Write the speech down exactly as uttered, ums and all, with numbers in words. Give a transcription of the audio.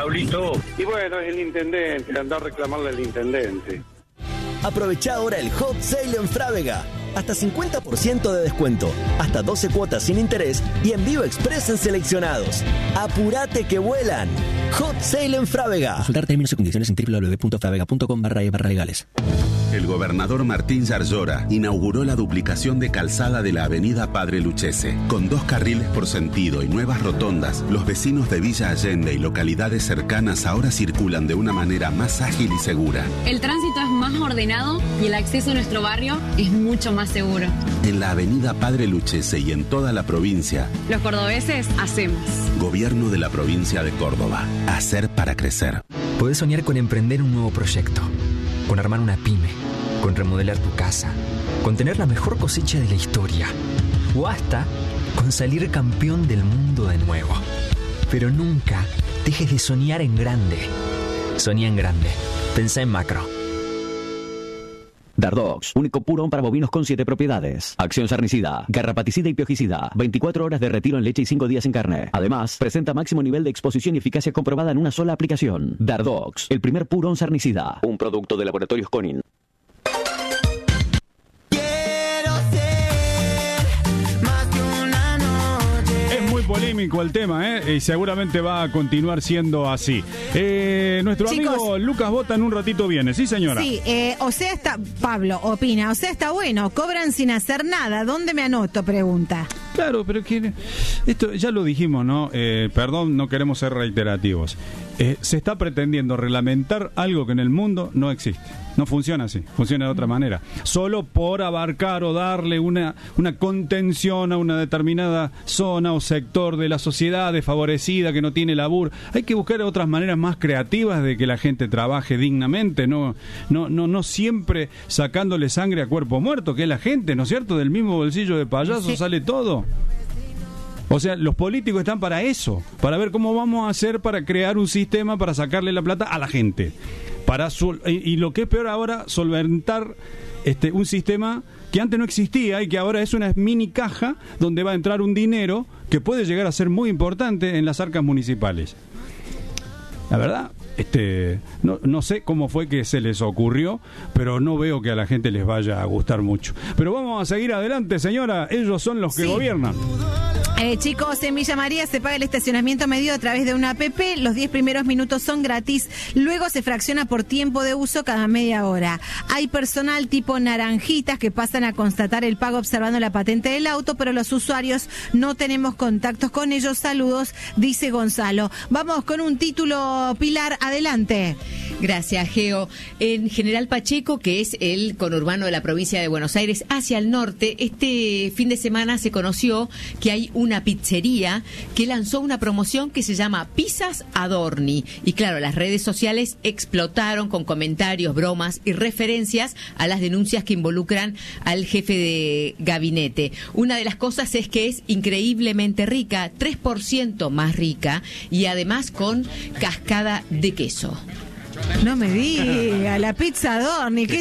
Raulito? Y bueno, es el intendente, anda a reclamarle al intendente. Aprovecha ahora el Hot Sale en Frávega. Hasta cincuenta por ciento de descuento, hasta doce cuotas sin interés y envío express en seleccionados. ¡Apurate que vuelan! Hot Sale en Frávega. Consultar términos y condiciones en doble u doble u doble u punto frávega punto com barra e barra legales. El gobernador Martín Yarlora inauguró la duplicación de calzada de la avenida Padre Luchese. Con dos carriles por sentido y nuevas rotondas, los vecinos de Villa Allende y localidades cercanas ahora circulan de una manera más ágil y segura. El tránsito es más ordenado y el acceso a nuestro barrio es mucho más seguro. En la avenida Padre Luchese y en toda la provincia, Los cordobeses hacemos. Gobierno de la provincia de Córdoba. Hacer para crecer. Podés soñar con emprender un nuevo proyecto, con armar una pyme, con remodelar tu casa, con tener la mejor cosecha de la historia, o hasta con salir campeón del mundo de nuevo. Pero nunca dejes de soñar en grande. Soñá en grande. Pensá en macro. Dardox, único purón para bovinos con siete propiedades. Acción sarnicida, garrapaticida y piojicida. veinticuatro horas de retiro en leche y cinco días en carne. Además, presenta máximo nivel de exposición y eficacia comprobada en una sola aplicación. Dardox, el primer purón sarnicida. Un producto de Laboratorios Conin. Polémico el tema, ¿eh? Y seguramente va a continuar siendo así. Eh, nuestro Chicos, amigo Lucas Bota en un ratito viene, ¿sí, señora? Sí, eh, o sea, está, Pablo opina, o sea, está bueno, cobran sin hacer nada, ¿dónde me anoto? Pregunta. Claro, pero que esto ya lo dijimos, ¿no? Eh, perdón, no queremos ser reiterativos. Eh, se está pretendiendo reglamentar algo que en el mundo no existe. No funciona así, funciona de otra manera. Solo por abarcar o darle una, una contención a una determinada zona o sector de la sociedad desfavorecida que no tiene laburo. Hay que buscar otras maneras más creativas de que la gente trabaje dignamente, no, no, no, no siempre sacándole sangre a cuerpo muerto, que es la gente, ¿no es cierto? Del mismo bolsillo de payaso sí. Sale todo. O sea, los políticos están para eso, para ver cómo vamos a hacer para crear un sistema para sacarle la plata a la gente. Para sol- y, y lo que es peor ahora, solventar este, un sistema que antes no existía y que ahora es una mini caja donde va a entrar un dinero que puede llegar a ser muy importante en las arcas municipales. La verdad, este, no, no sé cómo fue que se les ocurrió, pero no veo que a la gente les vaya a gustar mucho. Pero vamos a seguir adelante, señora. Ellos son los que sí. gobiernan. Eh, chicos, en Villa María se paga el estacionamiento medido a través de una app. Los diez primeros minutos son gratis. Luego se fracciona por tiempo de uso cada media hora. Hay personal tipo naranjitas que pasan a constatar el pago observando la patente del auto, pero los usuarios no tenemos contactos con ellos. Saludos, dice Gonzalo. Vamos con un título, Pilar, adelante. Gracias, Geo. En General Pacheco, que es el conurbano de la provincia de Buenos Aires, hacia el norte, este fin de semana se conoció que hay una pizzería que lanzó una promoción que se llama Pizzas Adorni. Y claro, las redes sociales explotaron con comentarios, bromas y referencias a las denuncias que involucran al jefe de gabinete. Una de las cosas es que es increíblemente rica, tres por ciento más rica, y además con cascada de queso. No me diga, la pizza Adorni, ¿qué